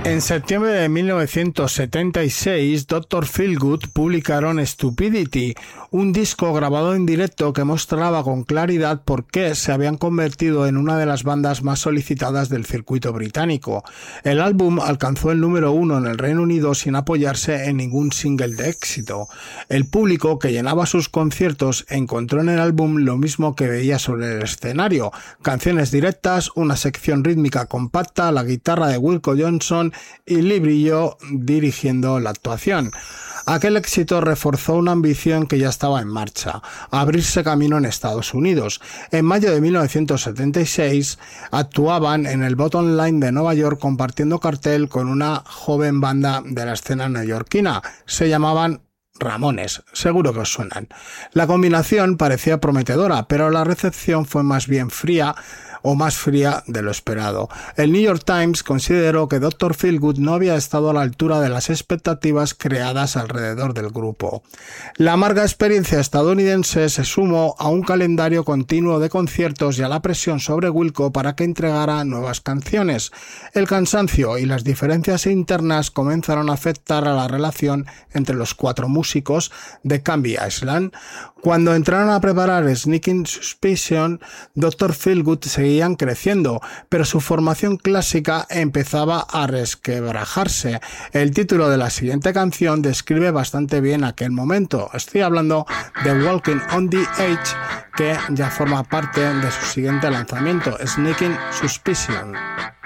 En septiembre de 1976, Dr. Feelgood publicaron Stupidity, un disco grabado en directo que mostraba con claridad por qué se habían convertido en una de las bandas más solicitadas del circuito británico. El álbum alcanzó el número 1 en el Reino Unido sin apoyarse en ningún single de éxito. El público que llenaba sus conciertos encontró en el álbum lo mismo que veía sobre el escenario: canciones directas, una sección rítmica compacta, la guitarra de Wilco Johnson y Lee Brillo dirigiendo la actuación. Aquel éxito reforzó una ambición que ya estaba en marcha: abrirse camino en Estados Unidos. En mayo de 1976 actuaban en el Bottom Line de Nueva York compartiendo cartel con una joven banda de la escena neoyorquina. Se llamaban Ramones, seguro que os suenan. La combinación parecía prometedora, pero la recepción fue más bien fría de lo esperado. El New York Times consideró que Dr. Feelgood no había estado a la altura de las expectativas creadas alrededor del grupo. La amarga experiencia estadounidense se sumó a un calendario continuo de conciertos y a la presión sobre Wilco para que entregara nuevas canciones. El cansancio y las diferencias internas comenzaron a afectar a la relación entre los cuatro músicos de Canby Island. Cuando entraron a preparar Sneaking Suspicion, Dr. Feelgood seguían creciendo, pero su formación clásica empezaba a resquebrajarse. El título de la siguiente canción describe bastante bien aquel momento. Estoy hablando de Walking on the Edge, que ya forma parte de su siguiente lanzamiento, Sneaking Suspicion.